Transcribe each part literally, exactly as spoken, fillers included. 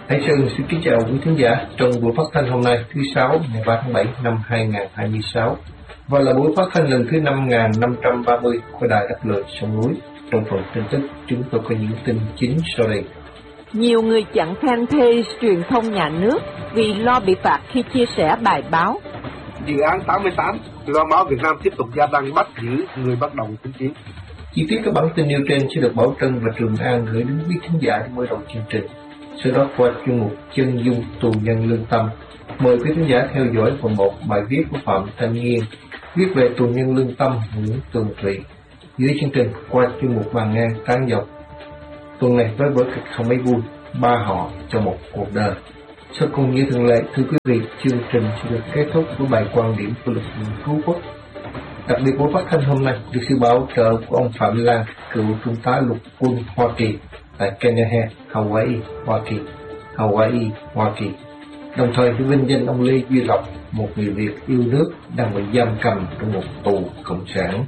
Hãy Sơn xin kính chào quý khán giả trong buổi phát thanh hôm nay thứ sáu ngày ba tháng bảy năm hai nghìn không trăm hai mươi sáu và là buổi phát thanh lần thứ năm nghìn năm trăm ba mươi của Đài Đáp Lời Sông Núi. Trong phần tin tức chúng tôi có những tin chính sau đây. Nhiều người chặn fanpage truyền thông nhà nước vì lo bị phạt khi chia sẻ bài báo. Dự án tám mươi tám, Loan báo Việt Nam tiếp tục gia tăng bắt giữ người bất đồng chính kiến. Chi tiết các bản tin nêu trên sẽ được Bảo Trân và Trường An gửi đến quý khán giả mở đầu chương trình. Sau đó qua chuyên mục Chân dung tù nhân lương tâm, mời quý khán giả theo dõi phần một bài viết của Phạm Thanh Nghiên viết về tù nhân lương tâm Nguyễn Tường Thụy. Dưới chương trình qua chuyên mục Màn Ngang Tán Dọc. Tuần này với vở kịch không mấy vui, Ba Họ Cho Một Cuộc Đời. Sau cùng như thường lệ, thưa quý vị, chương trình sẽ được kết thúc với bài quan điểm của lực lượng cứu quốc. Đặc biệt buổi phát thanh hôm nay được sự bảo trợ của ông Phạm Lan, cựu trung tá lục quân Hoa Kỳ tại Kenya, Hawaii, Hoa Kỳ, Hawaii, Hoa Kỳ. Đồng thời với vinh danh ông Lê Duy Lộc, một người Việt yêu nước đang bị giam cầm trong một tù cộng sản.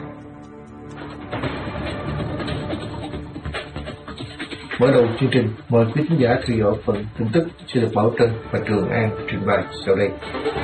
Mở đầu chương trình, mời quý khán giả theo dõi phần tin tức sẽ được Bảo Trân và Trường An trình bày sau đây.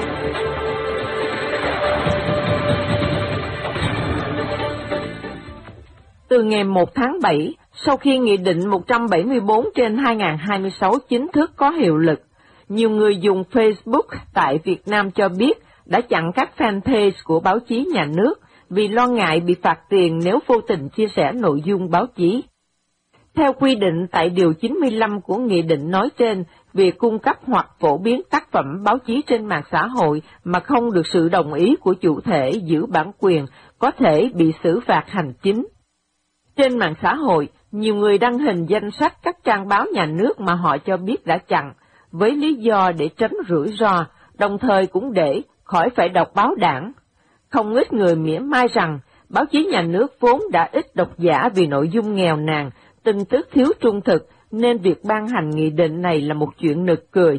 Từ ngày một tháng bảy, sau khi Nghị định một trăm bảy mươi tư trên hai nghìn không trăm hai mươi sáu chính thức có hiệu lực, nhiều người dùng Facebook tại Việt Nam cho biết đã chặn các fanpage của báo chí nhà nước vì lo ngại bị phạt tiền nếu vô tình chia sẻ nội dung báo chí. Theo quy định tại Điều chín mươi lăm của Nghị định nói trên, việc cung cấp hoặc phổ biến tác phẩm báo chí trên mạng xã hội mà không được sự đồng ý của chủ thể giữ bản quyền có thể bị xử phạt hành chính. Trên mạng xã hội, nhiều người đăng hình danh sách các trang báo nhà nước mà họ cho biết đã chặn, với lý do để tránh rủi ro, đồng thời cũng để khỏi phải đọc báo đảng. Không ít người mỉa mai rằng, báo chí nhà nước vốn đã ít độc giả vì nội dung nghèo nàn, tin tức thiếu trung thực, nên việc ban hành nghị định này là một chuyện nực cười.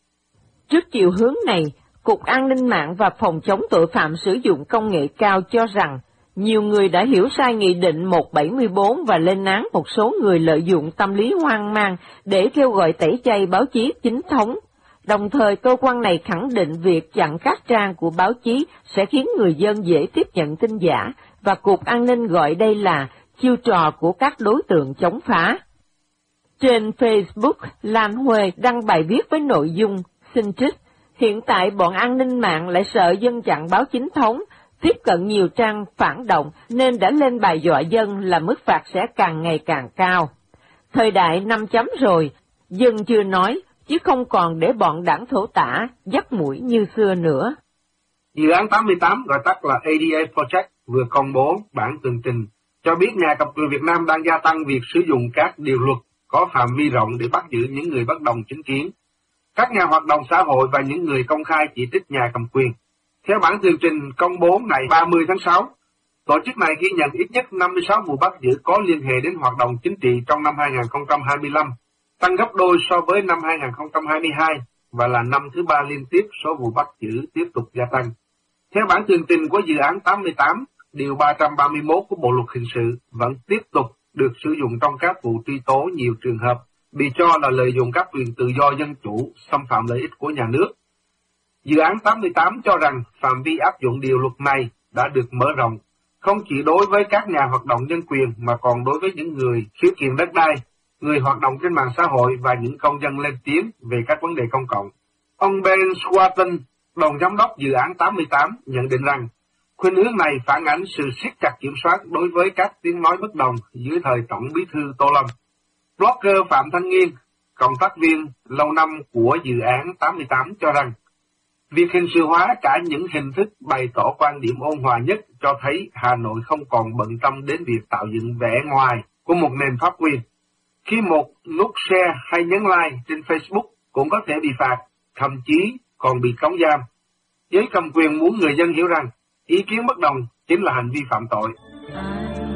Trước chiều hướng này, Cục An ninh mạng và Phòng chống tội phạm sử dụng công nghệ cao cho rằng, nhiều người đã hiểu sai Nghị định một trăm bảy mươi tư và lên án một số người lợi dụng tâm lý hoang mang để kêu gọi tẩy chay báo chí chính thống. Đồng thời, cơ quan này khẳng định việc chặn các trang của báo chí sẽ khiến người dân dễ tiếp nhận tin giả, và Cục An ninh gọi đây là chiêu trò của các đối tượng chống phá. Trên Facebook, Lan Huê đăng bài viết với nội dung, xin trích, hiện tại bọn an ninh mạng lại sợ dân chặn báo chính thống, tiếp cận nhiều trang phản động nên đã lên bài dọa dân là mức phạt sẽ càng ngày càng cao. Thời đại năm chấm rồi, dân chưa nói, chứ không còn để bọn đảng thổ tả dắt mũi như xưa nữa. Dự án tám mươi tám, gọi tắt là a đê a Project, vừa công bố bản tường trình, cho biết nhà cầm quyền Việt Nam đang gia tăng việc sử dụng các điều luật có phạm vi rộng để bắt giữ những người bất đồng chính kiến, các nhà hoạt động xã hội và những người công khai chỉ trích nhà cầm quyền. Theo bản tường trình công bố ngày ba mươi tháng sáu, tổ chức này ghi nhận ít nhất năm mươi sáu vụ bắt giữ có liên hệ đến hoạt động chính trị trong năm hai nghìn không trăm hai mươi lăm, tăng gấp đôi so với năm hai nghìn không trăm hai mươi hai và là năm thứ ba liên tiếp số vụ bắt giữ tiếp tục gia tăng. Theo bản tường trình của dự án tám mươi tám, Điều ba trăm ba mươi mốt của Bộ Luật Hình sự vẫn tiếp tục được sử dụng trong các vụ truy tố nhiều trường hợp bị cho là lợi dụng các quyền tự do dân chủ, xâm phạm lợi ích của nhà nước. Dự án tám mươi tám cho rằng phạm vi áp dụng điều luật này đã được mở rộng, không chỉ đối với các nhà hoạt động nhân quyền mà còn đối với những người khiếu kiện đất đai, người hoạt động trên mạng xã hội và những công dân lên tiếng về các vấn đề công cộng. Ông Ben Swarton, đồng giám đốc dự án tám mươi tám, nhận định rằng khuynh hướng này phản ánh sự siết chặt kiểm soát đối với các tiếng nói bất đồng dưới thời Tổng Bí thư Tô Lâm. Blogger Phạm Thanh Nghiên, cộng tác viên lâu năm của dự án tám mươi tám cho rằng, việc hình sự hóa cả những hình thức bày tỏ quan điểm ôn hòa nhất cho thấy Hà Nội không còn bận tâm đến việc tạo dựng vẻ ngoài của một nền pháp quyền. Khi một nút share hay nhấn like trên Facebook cũng có thể bị phạt, thậm chí còn bị cống giam. Giới cầm quyền muốn người dân hiểu rằng ý kiến bất đồng chính là hành vi phạm tội.